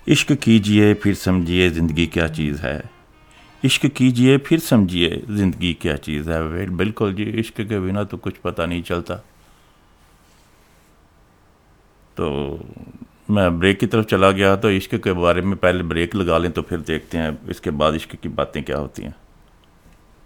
इश्क कीजिए फिर समझिए ज़िंदगी क्या चीज़ है। इश्क कीजिए फिर समझिए ज़िंदगी क्या चीज़ है। बिल्कुल जी, इश्क के बिना तो कुछ पता नहीं चलता। तो मैं ब्रेक की तरफ चला गया, तो इश्क के बारे में पहले ब्रेक लगा लें तो फिर देखते हैं इसके बाद इश्क की बातें क्या होती हैं।